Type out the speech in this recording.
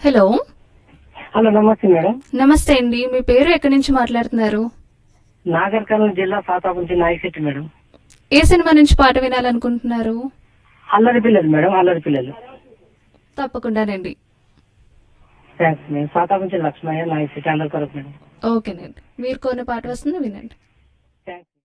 Hello. Hello, నమస్తే madam. నమస్తే అండి, మీ పేరు ఎక్కడి నుంచి మాట్లాడుతున్నారు? నాగర్ కర్నూలు జిల్లా సాతాపు నుంచి నాయశెట్టి మేడం. ఏ సినిమా నుంచి పాట వినాలనుకుంటున్నారు? అల్లరి పిల్లలు మేడం, అల్లరి పిల్లలు. తప్పకుండానండి. Thanks madam. సాతాపు నుంచి లక్ష్మయ్య నాయశెట్టి అల్లరి కొరకు మేడం. ఓకేనండి, మీరు కొన్ని పాట వస్తుంది, వినండి. థ్యాంక్స్.